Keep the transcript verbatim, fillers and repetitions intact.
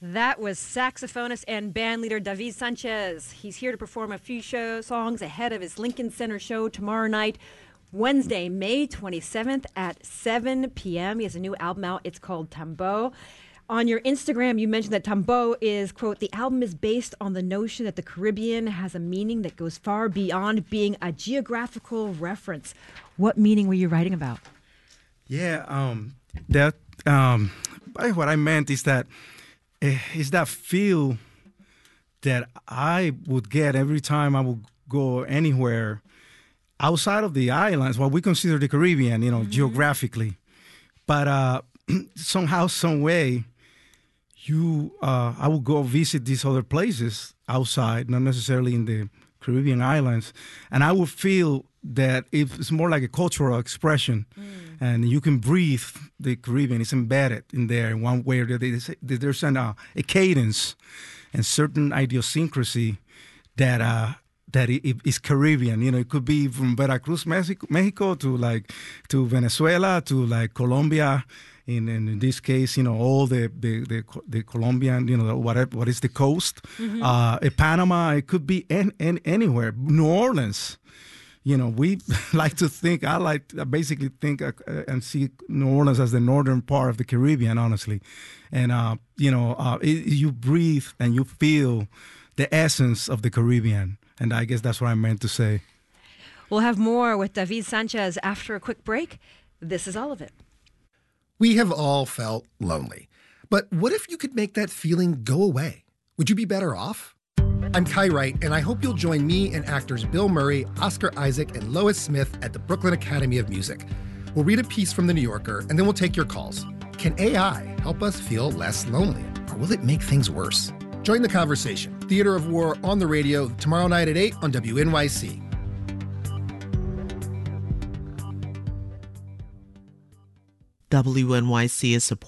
That was saxophonist and bandleader David Sanchez. He's here to perform a few show songs ahead of his Lincoln Center show tomorrow night, Wednesday, May twenty-seventh at seven p.m. He has a new album out. It's called Tambo. On your Instagram, you mentioned that Tambo is, quote, the album is based on the notion that the Caribbean has a meaning that goes far beyond being a geographical reference. What meaning were you writing about? Yeah, um, that um, what I meant is that is that feel that I would get every time I would go anywhere outside of the islands, what we consider the Caribbean, you know, mm-hmm. geographically. But uh, somehow, some way, you, uh, I would go visit these other places outside, not necessarily in the Caribbean islands, and I would feel that it's more like a cultural expression, mm. and you can breathe the Caribbean. It's embedded in there in one way or the other. There's an, uh, a cadence and certain idiosyncrasy that uh, that it is Caribbean. You know, it could be from Veracruz, Mexico, Mexico to like to Venezuela to like Colombia. In, in this case, you know, all the the the, the Colombian, you know, what what is the coast? Mm-hmm. Uh, Panama. It could be in, in, anywhere. New Orleans. You know, we like to think, I like, I basically think uh, and see New Orleans as the northern part of the Caribbean, honestly. And, uh, you know, uh, it, you breathe and you feel the essence of the Caribbean. And I guess that's what I meant to say. We'll have more with David Sanchez after a quick break. This is all of it. We have all felt lonely. But what if you could make that feeling go away? Would you be better off? I'm Kai Wright, and I hope you'll join me and actors Bill Murray, Oscar Isaac, and Lois Smith at the Brooklyn Academy of Music. We'll read a piece from The New Yorker, and then we'll take your calls. Can A I help us feel less lonely, or will it make things worse? Join the conversation. Theater of War on the radio tomorrow night at eight on W N Y C. W N Y C is supported